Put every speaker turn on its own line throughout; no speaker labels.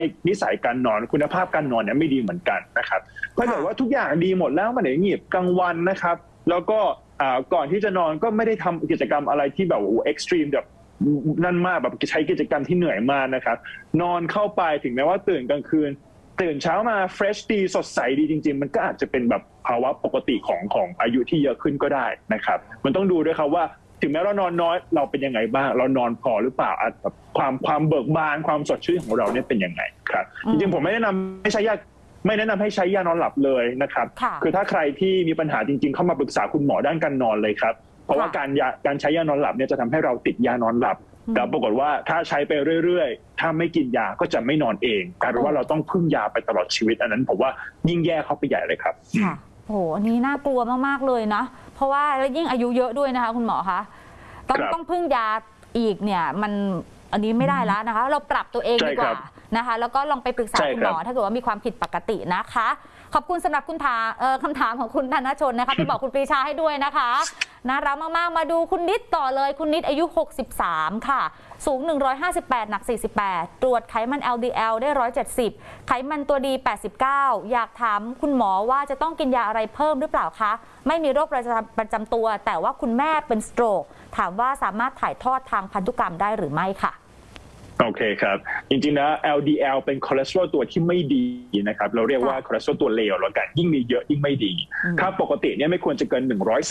นิสัยการนอนคุณภาพการนอนเนี่ยไม่ดีเหมือนกันนะครับถ้าเกิดว่าทุกอย่างดีหมดแล้วมันหงีบกลางวันนะครับแล้วก็ก่อนที่จะนอนก็ไม่ได้ทำกิจกรรมอะไรที่แบบเอ็กซ์ตรีมแบบนั่นมากแบบใช้กิจกรรมที่เหนื่อยมากนะครับนอนเข้าไปถึงแม้ว่าตื่นกลางคืนตื่นเช้ามาเฟรชดีสดใสดีจริงๆมันก็อาจจะเป็นแบบภาวะปกติของอายุที่เยอะขึ้นก็ได้นะครับมันต้องดูด้วยครับว่าถึงแม้เรานอนน้อยเราเป็นยังไงบ้างเรานอนพอหรือเปล่าความเบิกบานความสดชื่นของเราเนี่ยเป็นยังไงครับจริงๆผมไม่แนะนำให้ใช้ยานอนหลับเลยนะครับคือถ้าใครที่มีปัญหาจริงๆเข้ามาปรึกษาคุณหมอด้านการนอนเลยครับเพราะว่าการใช้ยานอนหลับเนี่ยจะทำให้เราติดยานอนหลับแต่ปรากฏว่าถ้าใช้ไปเรื่อยๆถ้าไม่กินยาก็จะไม่นอนเองกลายเป็นว่าเราต้องพึ่งยาไปตลอดชีวิตอันนั้นผมว่ายิ่งแย่เข้าไปใหญ่เลยครับ
ค่ะโอ้โหอันนี้น่ากลัวมากๆเลยนะเพราะว่ายิ่งอายุเยอะด้วยนะคะคุณหมอคะต้องพึ่งยาอีกเนี่ยมันอันนี้ไม่ได้แล้วนะคะเราปรับตัวเองดีกว่านะคะแล้วก็ลองไปปรึกษาคุณหมอถ้าเกิดว่ามีความผิดปกตินะคะขอบคุณสำหรับคำถามของคุณธนชนนะคะไปบอกคุณปรีชาให้ด้วยนะคะน่ารักมากๆมาดูคุณนิดต่อเลยคุณนิดอายุ63ค่ะสูง158หนัก48ตรวจไขมัน LDL ได้170ไขมันตัวดี89อยากถามคุณหมอว่าจะต้องกินยาอะไรเพิ่มหรือเปล่าคะไม่มีโรคประจำตัวแต่ว่าคุณแม่เป็นสโตรกถามว่าสามารถถ่ายทอดทางพันธุกรรมได้หรือไม่ค่ะ
โอเคครับจริงๆนะ LDL เป็นคอเลสเตอรอลตัวที่ไม่ดีนะครับเราเรียกว่าคอเลสเตอรอลตัวเลวแล้วกันยิ่งมีเยอะยิ่งไม่ดีค่าปกติเนี่ยไม่ควรจะเกิน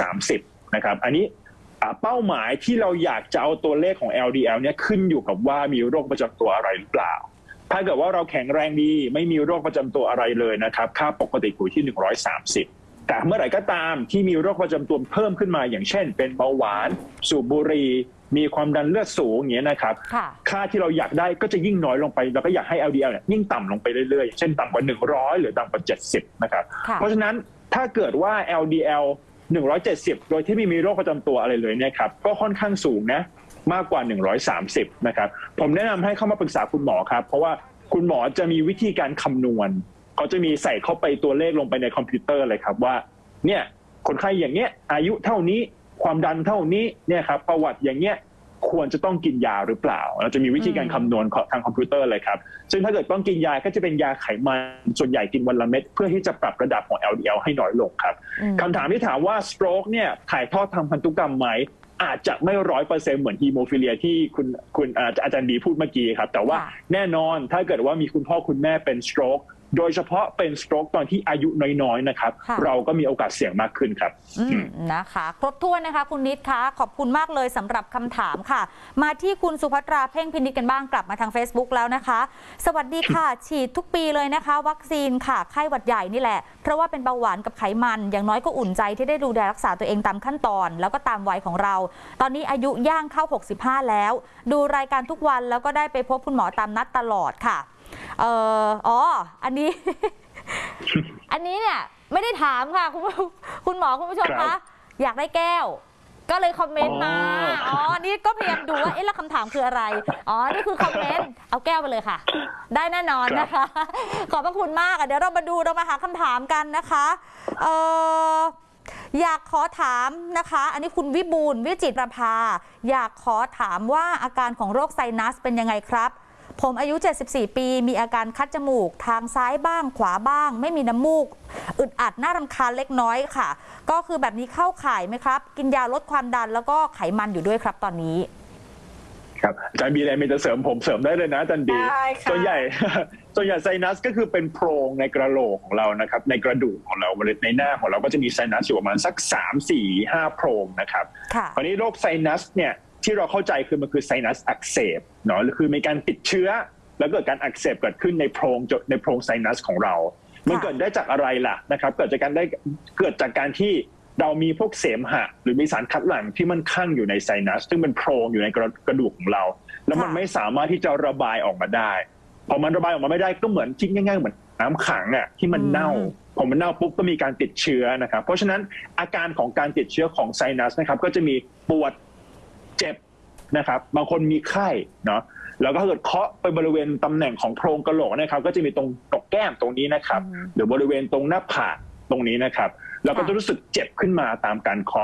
130นะครับอันนี้เป้าหมายที่เราอยากจะเอาตัวเลขของ LDL เนี่ยขึ้นอยู่กับว่ามีโรคประจำตัวอะไรหรือเปล่าถ้าเกิดว่าเราแข็งแรงดีไม่มีโรคประจำตัวอะไรเลยนะครับค่าปกติอยู่ที่130แต่เมื่อไหร่ก็ตามที่มีโรคประจำตัวเพิ่มขึ้นมาอย่างเช่นเป็นเบาหวานสูบบุหรี่มีความดันเลือดสูงอย่างเงี้ยนะครับค่าที่เราอยากได้ก็จะยิ่งน้อยลงไปเราก็อยากให้ LDL เนี่ยยิ่งต่ำลงไปเรื่อยๆเช่นต่ำกว่า100หรือต่ำกว่า70นะครับเพราะฉะนั้นถ้าเกิดว่า LDL 170โดยที่ไม่มีโรคประจำตัวอะไรเลยเนี่ยครับก็ค่อนข้างสูงนะมากกว่า130นะครับผมแนะนำให้เข้ามาปรึกษาคุณหมอครับเพราะว่าคุณหมอจะมีวิธีการคำนวณเขาจะมีใส่เข้าไปตัวเลขลงไปในคอมพิวเตอร์เลยครับว่าเนี่ยคนไข้อย่างเงี้ยอายุเท่านี้ความดันเท่านี้เนี่ยครับประวัติอย่างเงี้ยควรจะต้องกินยาหรือเปล่าเราจะมีวิธีการคำนวณทางคอมพิวเตอร์เลยครับซึ่งถ้าเกิดต้องกินยาก็จะเป็นยาไขมันส่วนใหญ่กินวันละเม็ดเพื่อที่จะปรับระดับของ LDL ให้น้อยลงครับคำถามที่ถามว่า stroke เนี่ยถ่ายทอดทางพันธุกรรมไหมอาจจะไม่100%เหมือนฮีโมฟิเลียที่คุณอาจารย์ดีพูดเมื่อกี้ครับแต่ว่าแน่นอนถ้าเกิดว่ามีคุณพ่อคุณแม่เป็น strokeโดยเฉพาะเป็นสโตรกตอนที่อายุน้อยๆนะครับเราก็มีโอกาสเสี่ยงมากขึ้นครับ
นะคะครบถ้วนนะคะคุณนิดคะขอบคุณมากเลยสำหรับคำถามค่ะมาที่คุณสุภัตราเพ่งพินิจกันบ้างกลับมาทาง Facebook แล้วนะคะสวัสดีค่ะฉีดทุกปีเลยนะคะวัคซีนค่ะไข้หวัดใหญ่นี่แหละเพราะว่าเป็นเบาหวานกับไขมันอย่างน้อยก็อุ่นใจที่ได้ดูแลรักษาตัวเองตามขั้นตอนแล้วก็ตามวัยของเราตอนนี้อายุย่างเข้า65แล้วดูรายการทุกวันแล้วก็ได้ไปพบคุณหมอตามนัดตลอดค่ะอันนี้ อันนี้เนี่ยไม่ได้ถามค่ะคุณหมอคุณผู้ชมคะอยากได้แก้วก็เลยคอมเมนต์มานี่ก็พยายามดูว่าแล้วคำถามคืออะไรนี่คือคอมเมนต์เอาแก้วไปเลยค่ะได้แน่นอนนะคะขอบพระคุณมากเดี๋ยวเรามาหาคำถามกันนะคะอยากขอถามนะคะอันนี้คุณวิบูลย์วิจิตรภาอยากขอถามว่าอาการของโรคไซนัสเป็นยังไงครับผมอายุ74ปีมีอาการคัดจมูกทางซ้ายบ้างขวาบ้างไม่มีน้ำมูกอึดอัดน่ารำคาญเล็กน้อยค่ะก็คือแบบนี้เข้าข่ายไหมครับกินยาลดความดันแล้วก็ไขมันอยู่ด้วยครับตอนนี้
ครับอาจารย์มีอะไรมีจะเสริมผมเสริมได้เลยนะอาจารย์ดีส่วนใหญ่ไซนัสก็คือเป็นโพรงในกระโหลกของเรานะครับในกระดูกของเราในหน้าของเราก็จะมีไซนัสอยู่ประมาณสัก3 4 5โพรงนะครับคราวนี้โรคไซนัสเนี่ยที่เราเข้าใจคือมันคือไซนัสอักเสบเนาะหรือคือมีการติดเชื้อแล้วเกิดการอักเสบเกิดขึ้นในโพรงไซนัสของเรามันเกิดได้จากอะไรล่ะนะครับเกิดจากการที่เรามีพวกเสมหะหรือมีสารคัดหลั่งที่มันคั่งอยู่ในไซนัสซึ่งเป็นโพรงอยู่ในกระดูกของเราแล้วมันไม่สามารถที่จะระบายออกมาได้พอมันระบายออกมาไม่ได้ก็เหมือนคิดง่ายๆเหมือนน้ำขังอ่ะที่มันเน่าพอมันเน่าปุ๊บก็มีการติดเชื้อนะครับเพราะฉะนั้นอาการของการติดเชื้อของไซนัสนะครับก็จะมีปวดเจ็บนะครับบางคนมีไข้เนาะแล้วก็ถ้าเกิดเคาะไปบริเวณตำแหน่งของโพรงกะโหลกนะครับก็จะมีตรงตกแก้มตรงนี้นะครับหรือบริเวณตรงหน้าผากตรงนี้นะครับแล้วก็จะรู้สึกเจ็บขึ้นมาตามการเคาะ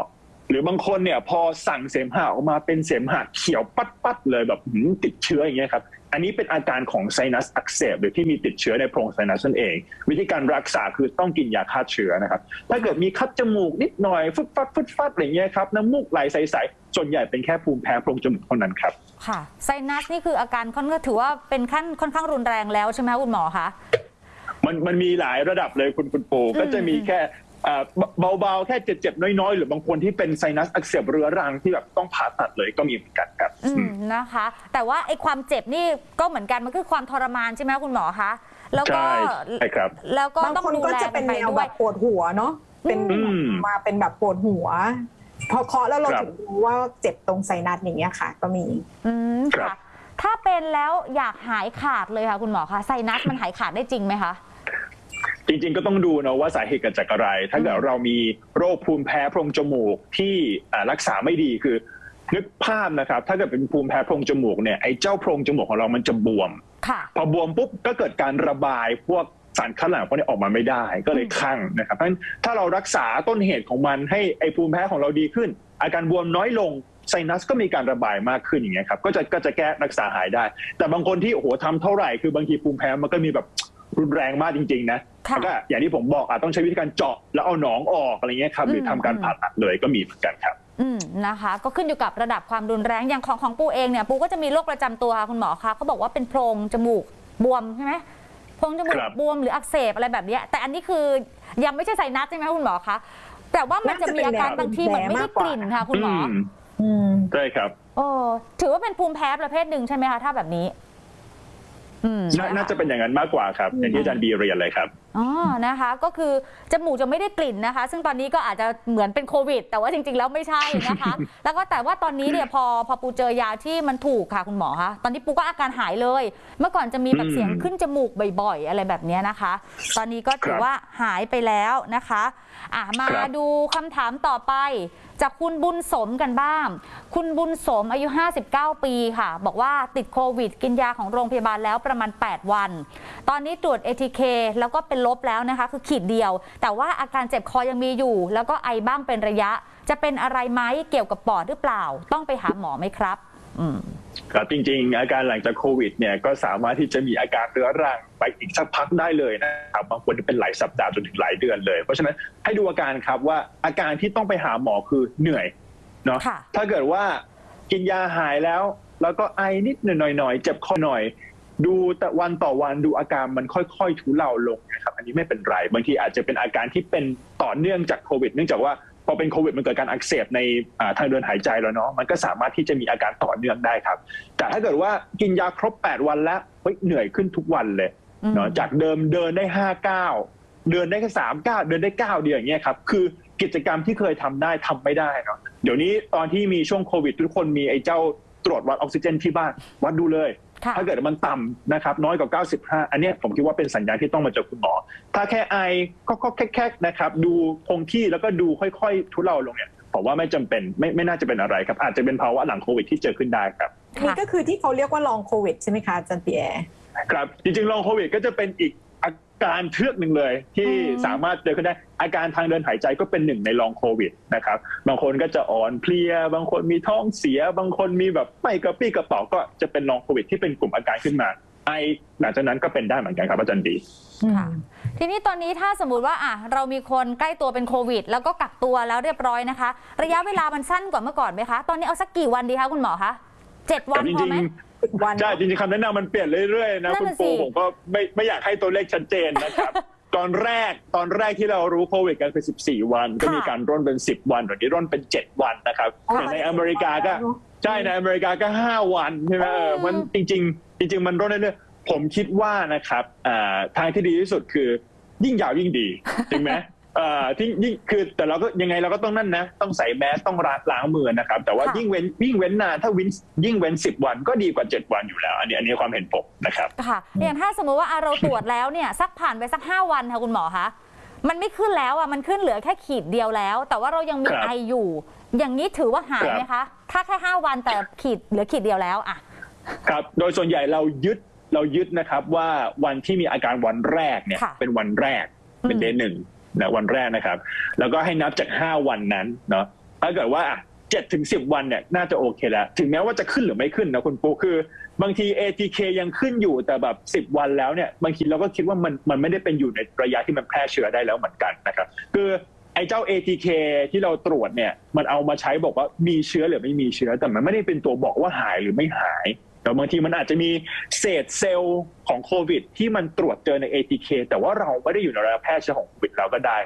หรือบางคนเนี่ยพอสั่งเสมหะออกมาเป็นเสมหะเขียวปัดๆเลยแบบติดเชื้ออย่างเงี้ยครับอันนี้เป็นอาการของไซนัสอักเสบหรือที่มีติดเชื้อในโพรงไซนัสนั่นเองวิธีการรักษาคือต้องกินยาฆ่าเชื้อนะครับถ้าเกิดมีคัดจมูกนิดหน่อยฟึดฟัดอะไรเงี้ยครับน้ำมูกไหลใสๆส่วนใหญ่เป็นแค่ภูมิแพ้โพรงจมูกเท่านั้นครับ
ค่ะไซนัสนี่คืออาการค่อนข้างถือว่าเป็นขั้นค่อนข้างรุนแรงแล้วใช่ไหมคุณหมอคะ
มันมีหลายระดับเลยคุณปูก็จะมีแค่เบาๆแค่เจ็บๆน้อยๆหรือบางคนที่เป็นไซนัสอักเสบเรื้อรังที่แบบต้องผ่าตัดเลยก็มีเหมือนกันครับ
นะคะแต่ว่าไอ้ความเจ็บนี่ก็เหมือนกันมันคือความทรมานใช่ไหมคุณหมอคะแล้วก็
ใช่ครับ
แล้วก็ต้องดูแล
เป็นแนวแบบปวดหัวเนาะเป็นมาเป็นแบบปวดหัวพอเคาะแล้วเราถึงรู้ว่าเจ็บตรงไซนัสอย่างเงี้ยค่ะก็มี
ค่ะถ้าเป็นแล้วอยากหายขาดเลยค่ะคุณหมอคะไซนัสมันหายขาดได้จริงไหมคะ
จริงๆก็ต้องดูนะว่าสาเหตุเกิดจากอะไรถ้าเกิดเรามีโรคภูมิแพ้โพรงจมูกที่รักษาไม่ดีคือนึกภาพนะครับถ้าเกิดเป็นภูมิแพ้โพรงจมูกเนี่ยไอ้เจ้าโพรงจมูกของเรามันจะบวมพอบวมปุ๊บก็เกิดการระบายพวกสารคัดหลั่งพวกนี้ออกมาไม่ได้ก็เลยคั่งนะครับเพราะฉะนั้นถ้าเรารักษาต้นเหตุของมันให้ไอ้ภูมิแพ้ของเราดีขึ้นอาการบวมน้อยลงไซนัสก็มีการระบายมากขึ้นอย่างเงี้ยครับก็จะแก้รักษาหายได้แต่บางคนที่โอ้โหทำเท่าไหร่คือบางทีภูมิแพ้มันก็มีแบบรุนแรงมากจริงๆนะแล้วก็อย่างที่ผมบอกต้องใช้วิธีการเจาะแล้วเอาหนองออกอะไรเงี้ยครับหรือทำการผ่าตัดเลยก็มีเหมือนกันครับ
นะคะก็ขึ้นอยู่กับระดับความรุนแรงอย่างของปูเองเนี่ยปูก็จะมีโรคประจำตัวคุณหมอคะเขาบอกว่าเป็นโพรงจมูกบวมใช่ไหมโพรงจมูกบวมหรืออักเสบอะไรแบบนี้แต่อันนี้คือยังไม่ใช่ไซนัสใช่ไหมคุณหมอคะแต่ว่ามันจะมีอาการบางทีเหมือนไม่ได้กลิ่นค่ะคุณหมอ
ใช่ครับ
ถือว่าเป็นภูมิแพ้ประเภทหนึ่งใช่ไหมคะถ้าแบบนี้
น่าจะเป็นอย่างนั้นมากกว่าครับอย่างที่อาจารย์บีเรียนเลยครับ
นะคะก็คือจมูกจะไม่ได้กลิ่นนะคะซึ่งตอนนี้ก็อาจจะเหมือนเป็นโควิดแต่ว่าจริงๆแล้วไม่ใช่นะคะแล้วก็แต่ว่าตอนนี้เนี่ยพอปูเจอยาที่มันถูกค่ะคุณหมอคะตอนนี้ปูก็อาการหายเลยเมื่อก่อนจะมีแบบเสียงขึ้นจมูกบ่อยๆอะไรแบบนี้นะคะตอนนี้ก็ถือว่าหายไปแล้วนะคะมาดูคำถามต่อไปจากคุณบุญสมกันบ้างคุณบุญสมอายุ59ปีค่ะบอกว่าติดโควิดกินยาของโรงพยาบาลแล้วประมาณ8วันตอนนี้ตรวจ ATK แล้วก็เป็นลบแล้วนะคะคือขีดเดียวแต่ว่าอาการเจ็บคอยังมีอยู่แล้วก็ไอบ้างเป็นระยะจะเป็นอะไรไหมเกี่ยวกับปอดหรือเปล่าต้องไปหาหมอไหมครับ
ครับจริงๆอาการหลังจากโควิดเนี่ยก็สามารถที่จะมีอาการเรื้อรังไปอีกสักพักได้เลยนะครับบางคนเป็นหลายสัปดาห์จนถึงหลายเดือนเลยเพราะฉะนั้นให้ดูอาการครับว่าอาการที่ต้องไปหาหมอคือเหนื่อยเนาะถ้าเกิดว่ากินยาหายแล้วก็ไอนิดหน่อยเจ็บคอหน่อยดูแต่วันต่อวันดูอาการมันค่อยๆทุเลาลงนะครับอันนี้ไม่เป็นไรบางทีอาจจะเป็นอาการที่เป็นต่อเนื่องจากโควิดเนื่องจากว่าพอเป็นโควิดมันเกิดการอักเสบในทางเดินหายใจแล้วเนาะมันก็สามารถที่จะมีอาการต่อเนื่องได้ครับแต่ถ้าเกิดว่ากินยาครบ8วันแล้วเหนื่อยขึ้นทุกวันเลยเนาะจากเดิมเดินได้5-9เดินได้แค่3-9เดินได้9เดียวอย่างเงี้ยครับคือกิจกรรมที่เคยทำได้ทำไม่ได้เนาะเดี๋ยวนี้ตอนที่มีช่วงโควิดทุกคนมีไอ้เจ้าตรวจวัดออกซิเจนที่บ้านวัดดูเลยถ้าเกิดมันต่ำนะครับน้อยกว่า95อันนี้ผมคิดว่าเป็นสัญญาณที่ต้องมาเจอคุณหมอถ้าแค่ไอก็แค่นะครับดูคงที่แล้วก็ดูค่อยๆทุเลาลงเนี่ยผมว่าไม่จำเป็นไม่น่าจะเป็นอะไรครับอาจจะเป็นภาวะหลังโควิดที่เจอขึ้นได้ครับ
นี่ก็คือที่เขาเรียกว่าลองโควิดใช่ไหมคะอาจารย์เปียร์
ครับจริงๆลองโควิดก็จะเป็นอีกอาการเทือกหนึ่งเลยที่สามารถเจอขึ้นได้อาการทางเดินหายใจก็เป็นหนึ่งในลองโควิดนะครับบางคนก็จะอ่อนเพลียบางคนมีท้องเสียบางคนมีแบบไม่กระปี้กระเป๋าก็จะเป็นลองโควิดที่เป็นกลุ่มอาการขึ้นมาไอหลังจากนั้นก็เป็นได้เหมือนกันครับอาจารย์ดี
ทีนี้ตอนนี้ถ้าสมมติว่าเรามีคนใกล้ตัวเป็นโควิดแล้วก็กักตัวแล้วเรียบร้อยนะคะระยะเวลามันสั้นกว่าเมื่อก่อนไหมคะตอนนี้เอาสักกี่วันดีคะคุณหมอคะ7 วันพอไหม
ใช่จริงๆคำแนะนำมันเปลี่ยนเรื่อยๆนะคุณปูผมก็ไม่อยากให้ตัวเลขชัดเจนนะครับตอนแรกที่เรารู้โควิดกันคือ14วันก็มีการร่นเป็น10วันตอนนี้ร่นเป็น7วันนะครับแต่ในอเมริกาก็ใช่ในอเมริกาก็5วันใช่ไหมมันจริงมันร่นเรื่อยๆผมคิดว่านะครับทางที่ดีที่สุดคือยิ่งยาวยิ่งดีจริงไหมที่ยิ่งคือแต่เราก็ยังไงเราก็ต้องนั่นนะต้องใส่แมสต้องล้างมือนะครับแต่ว่ายิ่งเว้นนานถ้ายิ่งเว้น10 วันก็ดีกว่า7 วันอยู่แล้วอันนี้ความเห็นผมนะครับ
ค่ะอย่างถ้าสมมติว่าเราตรวจแล้วเนี่ยสักผ่านไปสัก5 วันค่ะคุณหมอคะมันไม่ขึ้นแล้วมันขึ้นเหลือแค่ขีดเดียวแล้วแต่ว่าเรายังมีไออยู่อย่างนี้ถือว่าหายไหมคะถ้าแค่5 วันแต่เหลือขีดเดียวแล้ว
ครับโดยส่วนใหญ่เรายึดนะครับว่าวันที่มีอาการวันแรกเนี่ยเป็นวันแรกเป็นเดย์1นะวันแรกนะครับแล้วก็ให้นับจาก5 วันนั้นเนาะถ้าเกิดว่า7 ถึง 10 วันเนี่ยน่าจะโอเคแล้วถึงแม้ว่าจะขึ้นหรือไม่ขึ้นนะคุณปุ๊คือบางที ATK ยังขึ้นอยู่แต่แบบ10 วันแล้วเนี่ยบางทีเราก็คิดว่ามันไม่ได้เป็นอยู่ในระยะที่มันแพร่เชื้อได้แล้วเหมือนกันนะครับคือไอ้เจ้า ATK ที่เราตรวจเนี่ยมันเอามาใช้บอกว่ามีเชื้อหรือไม่มีเชื้อแต่มันไม่ได้เป็นตัวบอกว่าหายหรือไม่หายแต่บางทีมันอาจจะมีเศษเซลล์ของโควิดที่มันตรวจเจอใน ATK แต่ว่าเราไม่ได้อยู่ในระยะแพร่เชื้อของโควิดแล้วก็ได้